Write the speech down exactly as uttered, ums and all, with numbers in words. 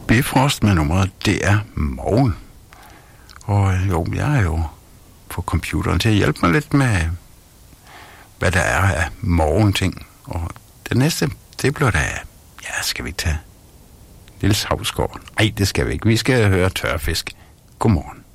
Bifrost med nummeret, det er morgen. Og jo, jeg er jo på computeren til at hjælpe mig lidt med, hvad der er af morgenting. Og det næste, det bliver da, ja, skal vi ikke tage Niels Hausgaard? Nej, det skal vi ikke. Vi skal høre Tørfisk. Godmorgen.